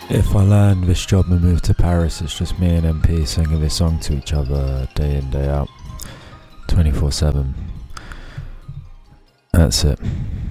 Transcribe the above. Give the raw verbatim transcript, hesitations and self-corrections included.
If I land this job and move to Paris, it's just me and M P singing this song to each other day in, day out, twenty-four seven. That's it.